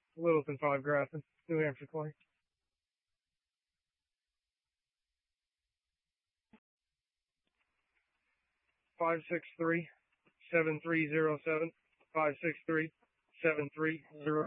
Littleton 5 Grafton, New Hampshire Clay. 563-7307, 563-7307.